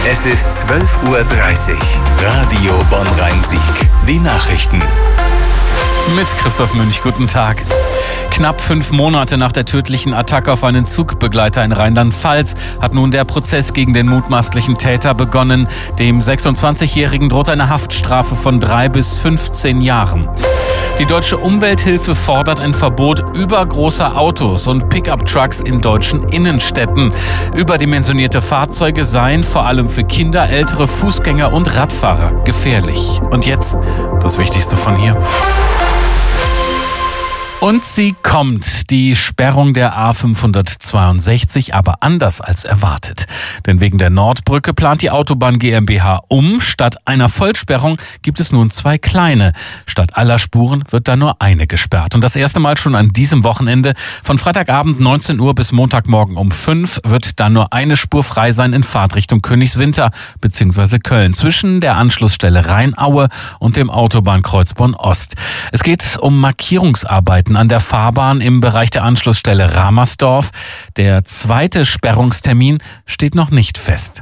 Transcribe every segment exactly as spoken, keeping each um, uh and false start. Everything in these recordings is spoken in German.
Es ist zwölf Uhr dreißig. Radio Bonn-Rhein-Sieg. Die Nachrichten. Mit Christoph Münch, guten Tag. Knapp fünf Monate nach der tödlichen Attacke auf einen Zugbegleiter in Rheinland-Pfalz hat nun der Prozess gegen den mutmaßlichen Täter begonnen. Dem sechsundzwanzigjährigen droht eine Haftstrafe von drei bis fünfzehn Jahren. Die Deutsche Umwelthilfe fordert ein Verbot übergroßer Autos und Pickup-Trucks in deutschen Innenstädten. Überdimensionierte Fahrzeuge seien vor allem für Kinder, ältere Fußgänger und Radfahrer gefährlich. Und jetzt das Wichtigste von hier. Und sie kommt, die Sperrung der A fünfhundertzweiundsechzig, aber anders als erwartet. Denn wegen der Nordbrücke plant die Autobahn GmbH um. Statt einer Vollsperrung gibt es nun zwei kleine. Statt aller Spuren wird da nur eine gesperrt. Und das erste Mal schon an diesem Wochenende. Von Freitagabend neunzehn Uhr bis Montagmorgen um fünf wird dann nur eine Spur frei sein in Fahrtrichtung Königswinter bzw. Köln zwischen der Anschlussstelle Rheinaue und dem Autobahnkreuz Bonn-Ost. Es geht um Markierungsarbeiten an der Fahrbahn im Bereich der Anschlussstelle Ramersdorf. Der zweite Sperrungstermin steht noch nicht fest.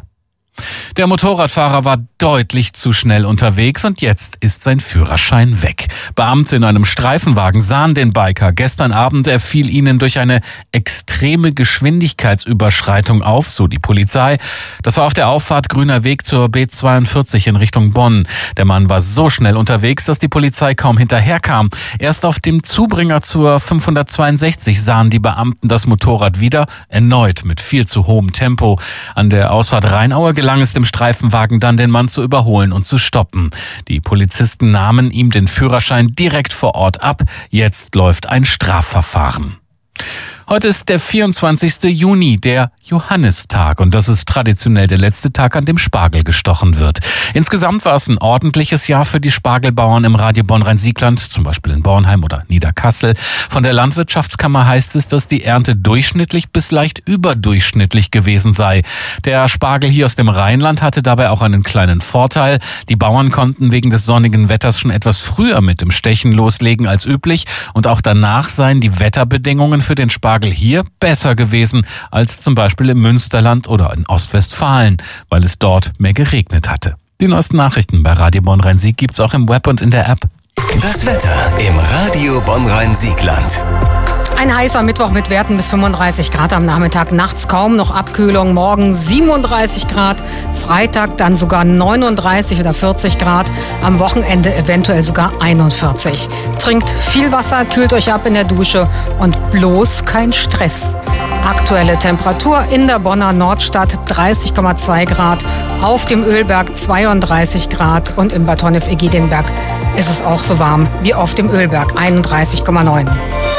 Der Motorradfahrer war deutlich zu schnell unterwegs und jetzt ist sein Führerschein weg. Beamte in einem Streifenwagen sahen den Biker. Gestern Abend, er fiel ihnen durch eine extreme Geschwindigkeitsüberschreitung auf, so die Polizei. Das war auf der Auffahrt Grüner Weg zur B zweiundvierzig in Richtung Bonn. Der Mann war so schnell unterwegs, dass die Polizei kaum hinterherkam. Erst auf dem Zubringer zur fünfhundertzweiundsechzig sahen die Beamten das Motorrad wieder, erneut mit viel zu hohem Tempo. An der Ausfahrt Rheinaue gelang es dem Streifenwagen dann, den Mann zu überholen und zu stoppen. Die Polizisten nahmen ihm den Führerschein direkt vor Ort ab. Jetzt läuft ein Strafverfahren. Heute ist der vierundzwanzigste Juni, der Johannistag, und das ist traditionell der letzte Tag, an dem Spargel gestochen wird. Insgesamt war es ein ordentliches Jahr für die Spargelbauern im Radio Bonn-Rhein-Siegland, zum Beispiel in Bornheim oder Niederkassel. Von der Landwirtschaftskammer heißt es, dass die Ernte durchschnittlich bis leicht überdurchschnittlich gewesen sei. Der Spargel hier aus dem Rheinland hatte dabei auch einen kleinen Vorteil. Die Bauern konnten wegen des sonnigen Wetters schon etwas früher mit dem Stechen loslegen als üblich, und auch danach seien die Wetterbedingungen für den Spargel hier besser gewesen als zum Beispiel im Münsterland oder in Ostwestfalen, weil es dort mehr geregnet hatte. Die neuesten Nachrichten bei Radio Bonn-Rhein-Sieg gibt's auch im Web und in der App. Das Wetter im Radio Bonn-Rhein-Siegland. Ein heißer Mittwoch mit Werten bis fünfunddreißig Grad am Nachmittag, nachts kaum noch Abkühlung, morgen siebenunddreißig Grad, Freitag dann sogar neununddreißig oder vierzig Grad, am Wochenende eventuell sogar einundvierzig. Trinkt viel Wasser, kühlt euch ab in der Dusche und bloß kein Stress. Aktuelle Temperatur in der Bonner Nordstadt dreißig Komma zwei Grad, auf dem Ölberg zweiunddreißig Grad und im Bad Honnef-Egidionberg ist es auch so warm wie auf dem Ölberg, einunddreißig Komma neun.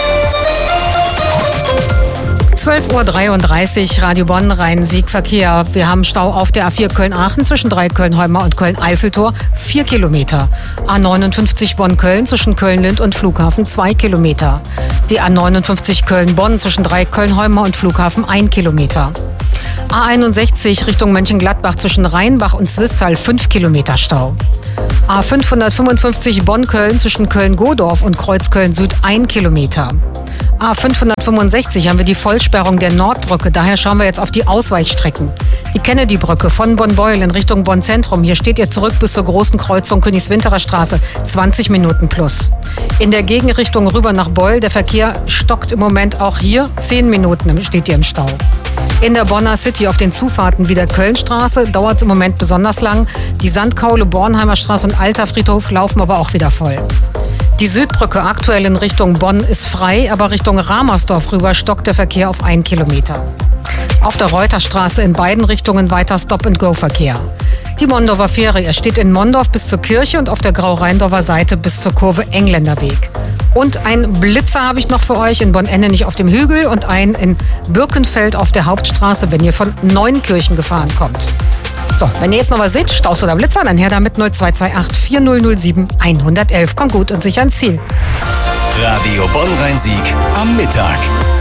zwölf Uhr dreiunddreißig, Radio Bonn, Rhein-Sieg-Verkehr. Wir haben Stau auf der A vier Köln-Aachen zwischen Dreiköln-Heuma und Köln-Eiffeltor, vier Kilometer. A neunundfünfzig Bonn-Köln zwischen Köln-Lind und Flughafen, zwei Kilometer. Die A neunundfünfzig Köln-Bonn zwischen Dreiköln-Heuma und Flughafen, ein Kilometer. A einundsechzig Richtung Mönchengladbach zwischen Rheinbach und Zwistal, fünf Kilometer Stau. A fünfhundertfünfundfünfzig Bonn-Köln zwischen Köln-Godorf und Kreuzköln-Süd, ein Kilometer. A fünfhundertfünfundsechzig haben wir die Vollsperrung der Nordbrücke. Daher schauen wir jetzt auf die Ausweichstrecken. Die Kennedy-Brücke von Bonn-Beuel in Richtung Bonn-Zentrum. Hier steht ihr zurück bis zur großen Kreuzung Königswinterer Straße. zwanzig Minuten plus. In der Gegenrichtung rüber nach Beul. Der Verkehr stockt im Moment auch hier. zehn Minuten steht ihr im Stau. In der Bonner City auf den Zufahrten wieder Kölnstraße dauert es im Moment besonders lang. Die Sandkaule, Bornheimer Straße und Alter Friedhof laufen aber auch wieder voll. Die Südbrücke aktuell in Richtung Bonn ist frei, aber Richtung Ramersdorf rüber stockt der Verkehr auf einen Kilometer. Auf der Reuterstraße in beiden Richtungen weiter Stop-and-Go-Verkehr. Die Mondorfer Fähre, er steht in Mondorf bis zur Kirche und auf der Grau-Rheindorfer Seite bis zur Kurve Engländerweg. Und ein Blitzer habe ich noch für euch in Bonn-Endenich auf dem Hügel und einen in Birkenfeld auf der Hauptstraße, wenn ihr von Neunkirchen gefahren kommt. So, wenn ihr jetzt noch was seht, Staus oder Blitzer, dann her damit null zwei zwei acht vier null null sieben eins eins eins. Kommt gut und sicher ans Ziel. Radio Bonn-Rhein-Sieg am Mittag.